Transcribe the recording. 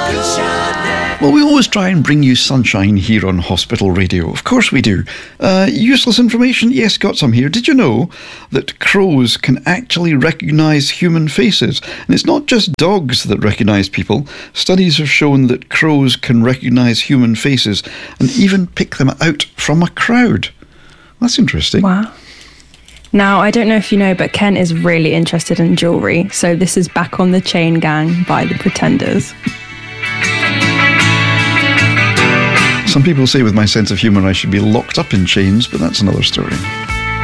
Well, we always try and bring you sunshine here on Hospital Radio. Of course we do. Useless information? Yes, got some here. Did you know that crows can actually recognise human faces? And it's not just dogs that recognise people. Studies have shown that crows can recognise human faces and even pick them out from a crowd. That's interesting. Wow. Now, I don't know if you know, but Ken is really interested in jewellery. So this is Back on the Chain Gang by The Pretenders. Some people say with my sense of humour I should be locked up in chains, but that's another story.